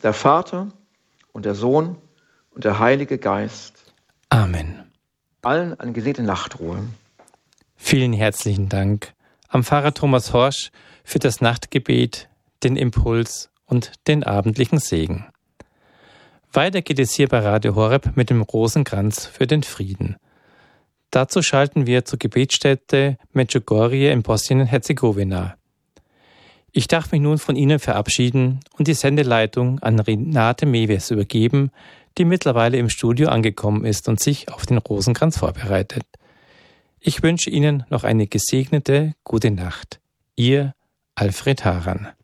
der Vater und der Sohn und der Heilige Geist. Amen. Allen eine gesegnete Nachtruhe. Vielen herzlichen Dank am Pfarrer Thomas Horsch für das Nachtgebet, den Impuls und den abendlichen Segen. Weiter geht es hier bei Radio Horeb mit dem Rosenkranz für den Frieden. Dazu schalten wir zur Gebetsstätte Medjugorje in Bosnien-Herzegowina. Ich darf mich nun von Ihnen verabschieden und die Sendeleitung an Renate Mewes übergeben, die mittlerweile im Studio angekommen ist und sich auf den Rosenkranz vorbereitet. Ich wünsche Ihnen noch eine gesegnete gute Nacht. Ihr Alfred Haran.